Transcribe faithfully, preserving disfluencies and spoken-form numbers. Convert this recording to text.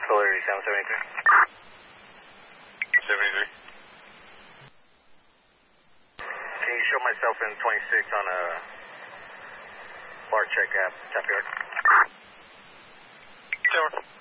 Celerity seven seventy-three. seventy-three. Can you show myself in twenty-six on a bar check app, Top Yard? Tower.